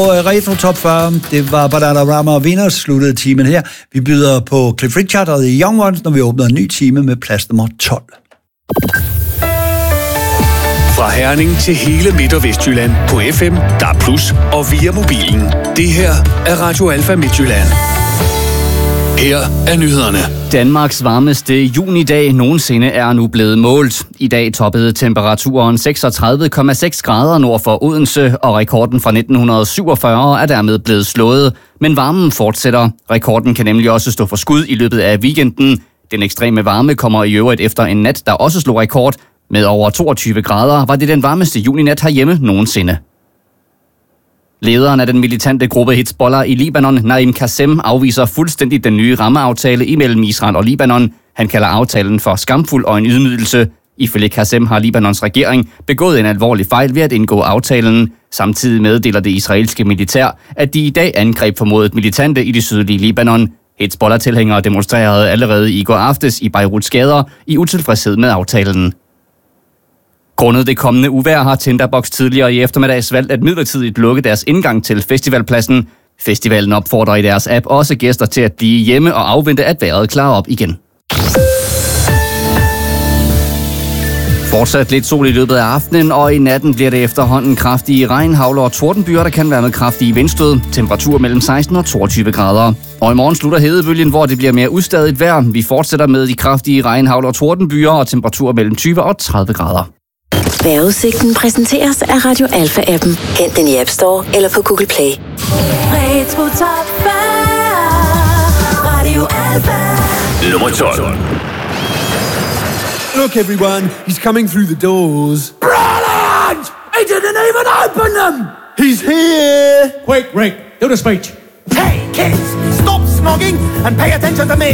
Retro Top 40, det var Bananarama og Venus, sluttede timen her. Vi byder på Cliff Richard og The Young Ones, når vi åbner en ny time med plads nummer 12. Fra Herning til hele Midt- og Vestjylland på FM, DAB+, og via mobilen. Det her er Radio Alfa Midtjylland. Her er nyhederne. Danmarks varmeste junidag nogensinde er nu blevet målt. I dag toppede temperaturen 36,6 grader nord for Odense, og rekorden fra 1947 er dermed blevet slået. Men varmen fortsætter. Rekorden kan nemlig også stå for skud i løbet af weekenden. Den ekstreme varme kommer i øvrigt efter en nat, der også slog rekord. Med over 22 grader var det den varmeste juninat herhjemme nogensinde. Lederen af den militante gruppe Hizbollah i Libanon, Naim Qassem, afviser fuldstændig den nye rammeaftale imellem Israel og Libanon. Han kalder aftalen for skamfuld og en ydmygelse. Ifølge Qassem har Libanons regering begået en alvorlig fejl ved at indgå aftalen. Samtidig meddeler det israelske militær, at de i dag angreb formodet militante i det sydlige Libanon. Hizbollah-tilhængere demonstrerede allerede i går aftes i Beiruts gader i utilfredshed med aftalen. Grundet det kommende uvejr har Tinderbox tidligere i eftermiddags valgt at midlertidigt lukke deres indgang til festivalpladsen. Festivalen opfordrer i deres app også gæster til at blive hjemme og afvente, at vejret klarer op igen. Fortsat lidt sol i løbet af aftenen, og i natten bliver det efterhånden kraftige regn, hagler og tordenbyer, der kan være med kraftige vindstød. Temperatur mellem 16 og 22 grader. Og i morgen slutter hedebølgen, hvor det bliver mere ustadigt vejr. Vi fortsætter med de kraftige regn, hagler og tordenbyer og temperatur mellem 20 og 30 grader. Vejrudsigten præsenteres af Radio Alfa-appen. Hent den i App Store eller på Google Play. Retro Top 40, Radio Alfa. Nummer 12. Look everyone, he's coming through the doors. Brilliant! He didn't even open them! He's here! Quick, Rick, do the speech. Hey kids, stop snogging and pay attention to me.